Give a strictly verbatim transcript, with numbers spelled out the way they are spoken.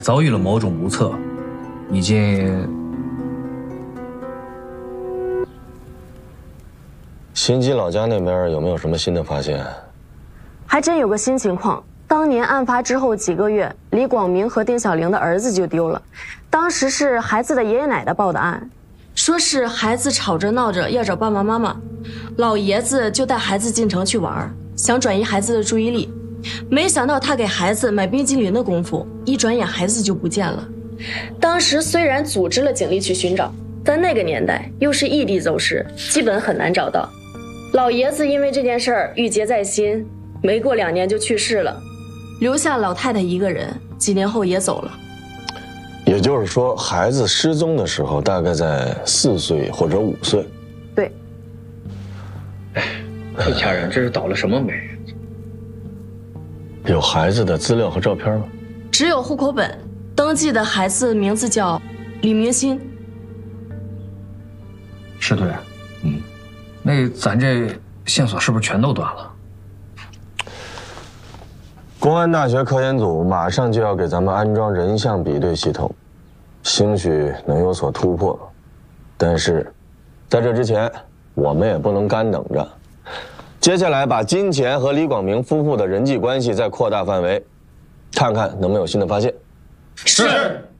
遭遇了某种无策，已经。 新基老家那边有没有什么新的发现？ 还真有个新情况。当年案发之后几个月，李广明和丁小玲的儿子就丢了。当时是孩子的爷爷奶奶报的案，说是孩子吵着闹着要找爸爸妈妈，老爷子就带孩子进城去玩，想转移孩子的注意力。没想到他给孩子买冰激凌的功夫，一转眼孩子就不见了。当时虽然组织了警力去寻找，但那个年代又是异地走失，基本很难找到。老爷子因为这件事儿郁结在心，没过两年就去世了，留下老太太一个人，几年后也走了。 也就是说，孩子失踪的时候大概在四岁或者五岁。 对。 哎，这家人这是倒了什么霉？ 有孩子的资料和照片吗？ 只有户口本，登记的孩子名字叫李明鑫。 是对，嗯，那咱这线索是不是全都断了？ 公安大学科研组马上就要给咱们安装人像比对系统，兴许能有所突破。但是，在这之前，我们也不能干等着。接下来把金钱和李广明夫妇的人际关系再扩大范围，看看能不能有新的发现。 是。